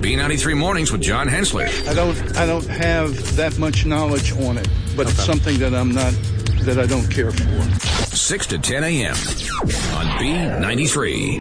B93 Mornings with John Hensley. I don't have that much knowledge on it, but it's something that I don't care for. 6 to 10 a.m. on B93.